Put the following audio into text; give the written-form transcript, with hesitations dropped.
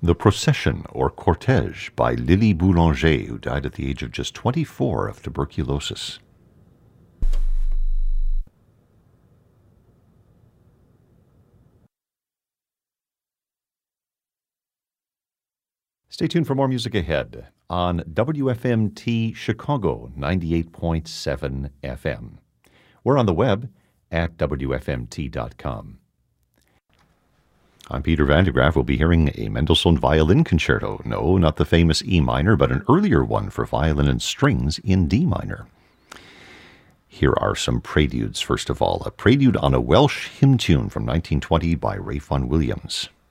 The Procession, or Cortege, by Lily Boulanger, who died at the age of just 24 of tuberculosis. Stay tuned for more music ahead on WFMT Chicago 98.7 FM. We're on the web at WFMT.com. I'm Peter Van de Graaff. We'll be hearing a Mendelssohn violin concerto. No, not the famous E minor, but an earlier one for violin and strings in D minor. Here are some preludes. First of all, a prelude on a Welsh hymn tune from 1920 by Ralph Vaughan Williams.